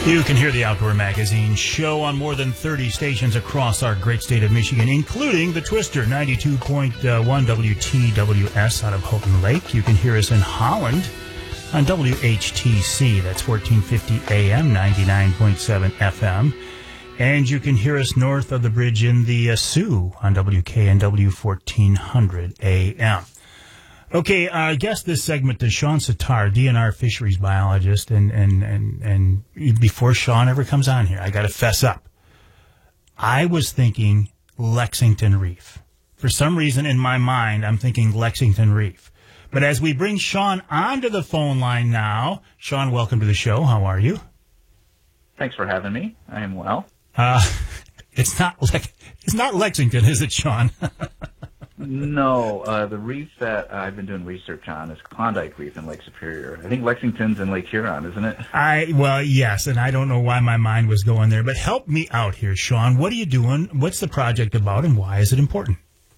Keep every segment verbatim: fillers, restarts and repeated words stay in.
You can hear the Outdoor Magazine show on more than thirty stations across our great state of Michigan, including the Twister, ninety-two point one W T W S out of Houghton Lake. You can hear us in Holland on W H T C, that's fourteen fifty A M, ninety-nine point seven F M. And you can hear us north of the bridge in the uh, Sioux on W K N W fourteen hundred A M. Okay, uh, I guess this segment is Sean Sitar, D N R fisheries biologist, and, and, and, and before Sean ever comes on here, I got to fess up. I was thinking Lexington Reef. For some reason in my mind, I'm thinking Lexington Reef. But as we bring Sean onto the phone line now, Sean, welcome to the show. How are you? Thanks for having me. I am well. Uh, it's not Le- it's not Lexington, is it, Sean? No, uh, the reef that I've been doing research on is Klondike Reef in Lake Superior. I think Lexington's in Lake Huron, isn't it? I well, yes, and I don't know why my mind was going there, but help me out here, Sean. What are you doing? What's the project about, and why is it important?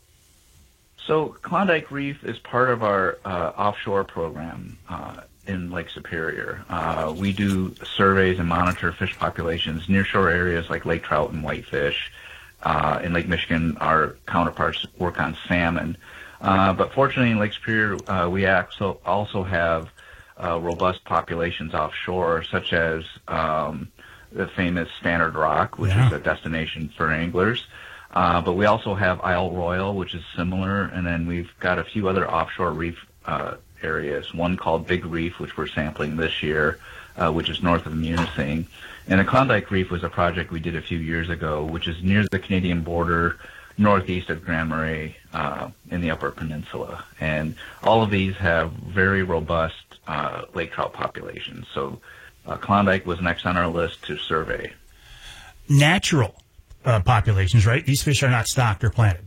So Klondike Reef is part of our uh, offshore program uh, in Lake Superior. Uh, we do surveys and monitor fish populations near shore areas like lake trout and whitefish. Uh, in Lake Michigan, our counterparts work on salmon. Uh, but fortunately, in Lake Superior, uh, we also, also have uh, robust populations offshore, such as um, the famous Standard Rock, which yeah. is a destination for anglers. Uh, but we also have Isle Royal, which is similar, and then we've got a few other offshore reef uh, areas, one called Big Reef, which we're sampling this year, uh, which is north of Munising. And the Klondike Reef was a project we did a few years ago, which is near the Canadian border, northeast of Grand Marais, uh, in the Upper Peninsula. And all of these have very robust uh, lake trout populations. So uh, Klondike was next on our list to survey. Natural uh, populations, right? These fish are not stocked or planted.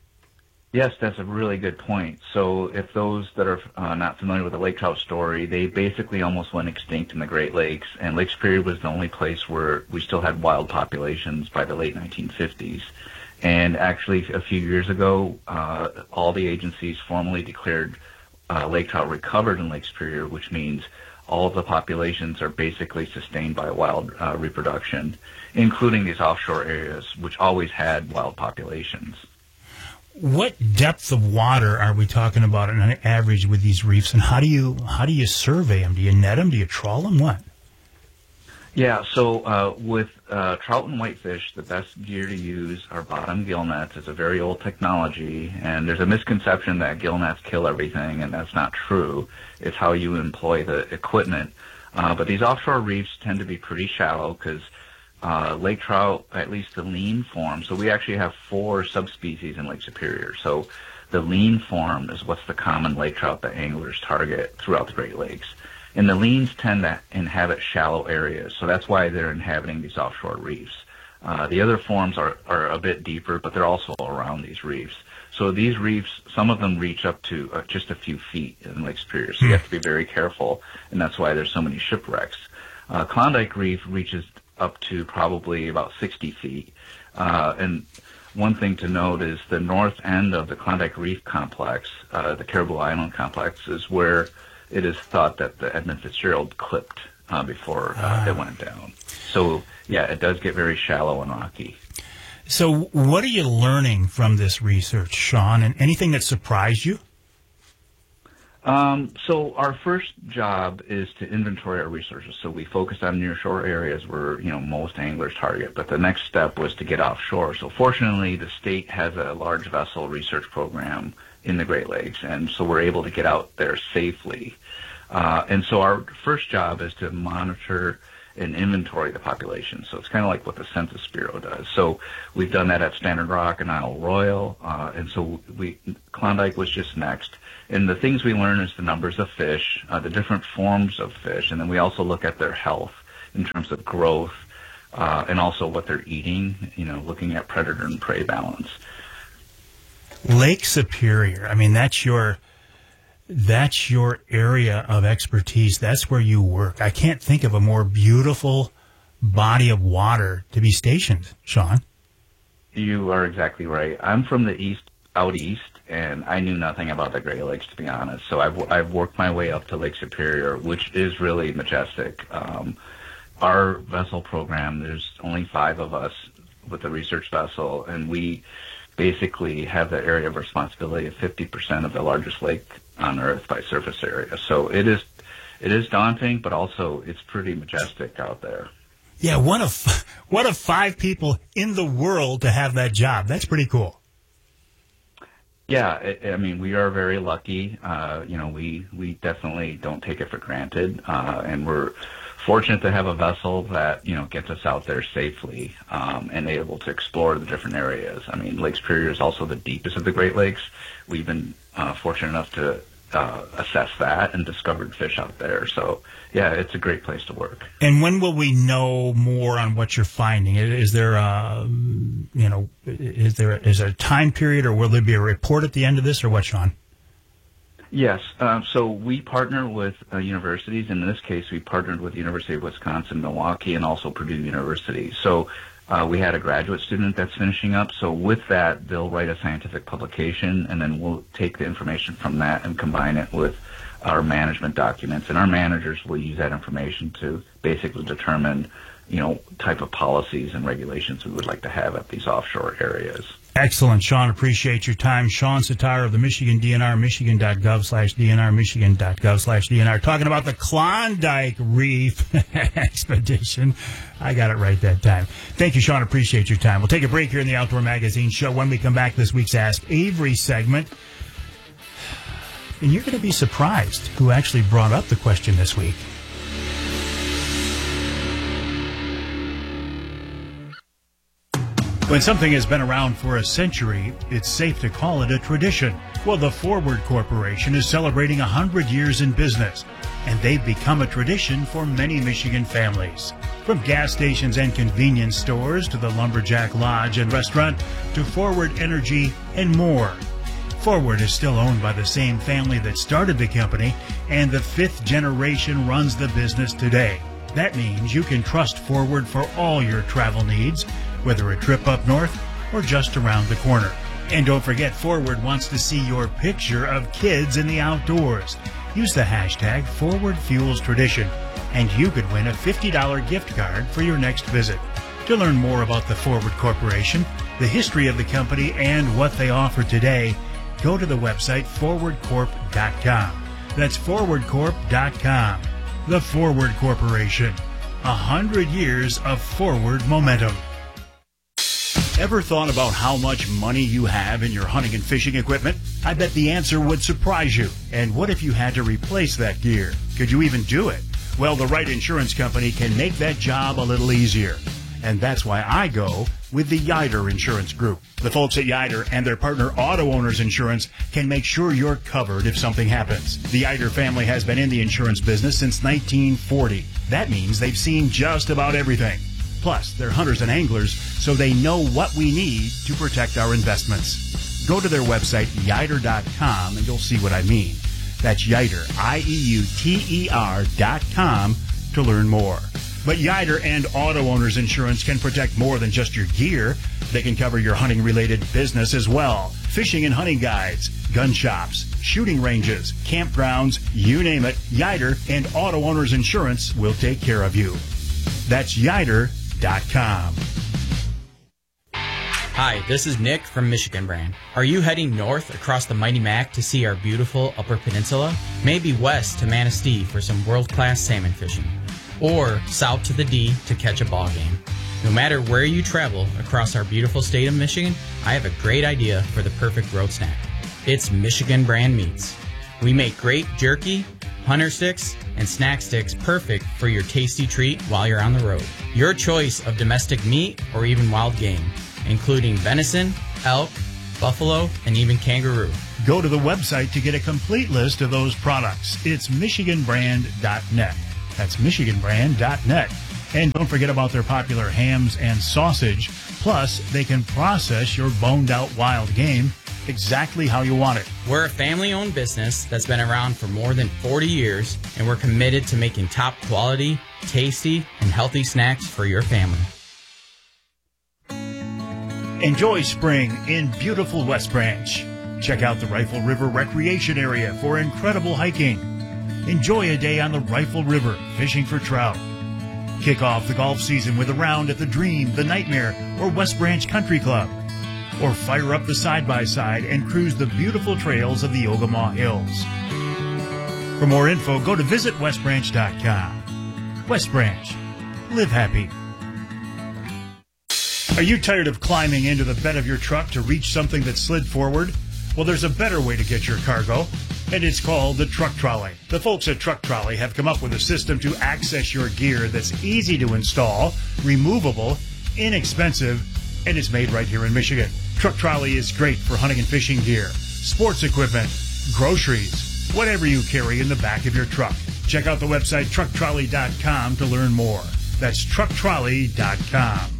Yes, that's a really good point. So if those that are uh, not familiar with the lake trout story, they basically almost went extinct in the Great Lakes, and Lake Superior was the only place where we still had wild populations by the late nineteen fifties. And actually, a few years ago, uh, all the agencies formally declared uh, lake trout recovered in Lake Superior, which means all of the populations are basically sustained by wild uh, reproduction, including these offshore areas, which always had wild populations. What depth of water are we talking about on an average with these reefs, and how do you how do you survey them? Do you net them? Do you trawl them? What? Yeah, so uh, with uh, trout and whitefish, the best gear to use are bottom gill nets. It's a very old technology, and there's a misconception that gill nets kill everything, and that's not true. It's how you employ the equipment. Uh, but these offshore reefs tend to be pretty shallow because Uh, lake trout, at least the lean form. So we actually have four subspecies in Lake Superior. So the lean form is what's the common lake trout that anglers target throughout the Great Lakes. And the leans tend to inhabit shallow areas. So that's why they're inhabiting these offshore reefs. Uh, the other forms are, are a bit deeper, but they're also around these reefs. So these reefs, some of them reach up to uh, just a few feet in Lake Superior. So you have to be very careful, and that's why there's so many shipwrecks. Uh, Klondike Reef reaches up to probably about sixty feet. Uh, and one thing to note is the north end of the Klondike Reef complex, uh, the Caribou Island complex, is where it is thought that the Edmund Fitzgerald clipped uh, before uh, ah. it went down. So, yeah, it does get very shallow and rocky. So what are you learning from this research, Sean, and anything that surprised you? Um, so our first job is to inventory our resources. So we focused on nearshore areas where, you know, most anglers target. But the next step was to get offshore. So fortunately, the state has a large vessel research program in the Great Lakes, and so we're able to get out there safely. Uh, and so our first job is to monitor and inventory the population. So it's kind of like what the Census Bureau does. So we've done that at Standard Rock and Isle Royal, uh, and so we Klondike was just next. And the things we learn is the numbers of fish, uh, the different forms of fish, and then we also look at their health in terms of growth, uh, and also what they're eating, you know, looking at predator and prey balance. Lake Superior, I mean, that's your that's your area of expertise. That's where you work. I can't think of a more beautiful body of water to be stationed, Sean. You are exactly right. I'm from the east, out east, and I knew nothing about the Great Lakes, to be honest. So I've I've worked my way up to Lake Superior, which is really majestic. Um, our vessel program, there's only five of us with the research vessel, and we basically have the area of responsibility of fifty percent of the largest lake on Earth by surface area. So it is, it is daunting, but also it's pretty majestic out there. Yeah, one of one of five people in the world to have that job. That's pretty cool. Yeah, it, I mean, we are very lucky. Uh, you know, we, we definitely don't take it for granted, uh, and we're fortunate to have a vessel that, you know, gets us out there safely um, and able to explore the different areas. I mean, Lake Superior is also the deepest of the Great Lakes. We've been uh, fortunate enough to uh, assess that and discovered fish out there. So, yeah, it's a great place to work. And when will we know more on what you're finding? Is there a, you know, is there is there a time period, or will there be a report at the end of this, or what, Sean? Yes. Um, so we partner with uh, universities. In this case, we partnered with the University of Wisconsin-Milwaukee and also Purdue University. So uh, we had a graduate student that's finishing up. So with that, they'll write a scientific publication, and then we'll take the information from that and combine it with our management documents. And our managers will use that information to basically determine, you know, type of policies and regulations we would like to have at these offshore areas. Excellent, Sean. Appreciate your time. Sean Sitar of the Michigan D N R, michigan.gov slash DNR, michigan.gov slash DNR, talking about the Klondike Reef Expedition. I got it right that time. Thank you, Sean. Appreciate your time. We'll take a break here in the Outdoor Magazine show. When we come back, this week's Ask Avery segment. And you're going to be surprised who actually brought up the question this week. When something has been around for a century, it's safe to call it a tradition. Well, the Forward Corporation is celebrating one hundred years in business, and they've become a tradition for many Michigan families. From gas stations and convenience stores to the Lumberjack Lodge and restaurant to Forward Energy and more. Forward is still owned by the same family that started the company, and the fifth generation runs the business today. That means you can trust Forward for all your travel needs, whether a trip up north or just around the corner. And don't forget, Forward wants to see your picture of kids in the outdoors. Use the hashtag ForwardFuelsTradition, and you could win a fifty dollars gift card for your next visit. To learn more about the Forward Corporation, the history of the company, and what they offer today, go to the website forward corp dot com. That's forward corp dot com. The Forward Corporation. A hundred years of forward momentum. Ever thought about how much money you have in your hunting and fishing equipment? I bet the answer would surprise you. And what if you had to replace that gear? Could you even do it? Well, the right insurance company can make that job a little easier. And that's why I go with the Yider Insurance Group. The folks at Yider and their partner Auto Owners Insurance can make sure you're covered if something happens. The Yider family has been in the insurance business since nineteen forty. That means they've seen just about everything. Plus, they're hunters and anglers, so they know what we need to protect our investments. Go to their website, yider dot com, and you'll see what I mean. That's Yider, I E U T E R dot com, to learn more. But Yider and Auto Owners Insurance can protect more than just your gear. They can cover your hunting-related business as well. Fishing and hunting guides, gun shops, shooting ranges, campgrounds, you name it, Yider and Auto Owners Insurance will take care of you. That's yider dot com. Hi, this is Nick from Michigan Brand. Are you heading north across the Mighty Mac to see our beautiful Upper Peninsula? Maybe west to Manistee for some world-class salmon fishing? Or south to the D to catch a ball game? No matter where you travel across our beautiful state of Michigan, I have a great idea for the perfect road snack. It's Michigan Brand Meats. We make great jerky, hunter sticks, and snack sticks perfect for your tasty treat while you're on the road. Your choice of domestic meat or even wild game, including venison, elk, buffalo, and even kangaroo. Go to the website to get a complete list of those products. It's michigan brand dot net. That's michigan brand dot net. And don't forget about their popular hams and sausage. Plus, they can process your boned-out wild game exactly how you want it. We're a family-owned business that's been around for more than forty years, and we're committed to making top quality, tasty, and healthy snacks for your family. Enjoy spring in beautiful West Branch. Check out the Rifle River Recreation Area for incredible hiking. Enjoy a day on the Rifle River fishing for trout. Kick off the golf season with a round at the Dream, the Nightmare, or West Branch Country Club. Or fire up the side-by-side and cruise the beautiful trails of the Ogemaw Hills. For more info, go to visit west branch dot com. West Branch. Live happy. Are you tired of climbing into the bed of your truck to reach something that slid forward? Well, there's a better way to get your cargo, and it's called the Truck Trolley. The folks at Truck Trolley have come up with a system to access your gear that's easy to install, removable, inexpensive, and it's made right here in Michigan. Truck Trolley is great for hunting and fishing gear, sports equipment, groceries, whatever you carry in the back of your truck. Check out the website truck trolley dot com to learn more. That's truck trolley dot com.